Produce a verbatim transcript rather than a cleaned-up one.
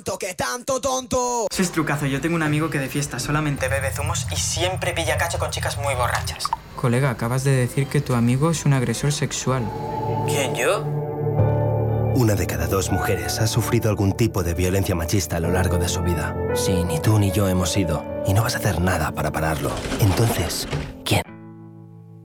¿Qué tanto tonto? Eso es trucazo. Yo tengo un amigo que de fiesta solamente bebe zumos y siempre pilla cacho con chicas muy borrachas. Colega, acabas de decir que tu amigo es un agresor sexual. ¿Quién, yo? Una de cada dos mujeres ha sufrido algún tipo de violencia machista a lo largo de su vida. Sí, ni tú ni yo hemos sido. Y no vas a hacer nada para pararlo. Entonces, ¿quién?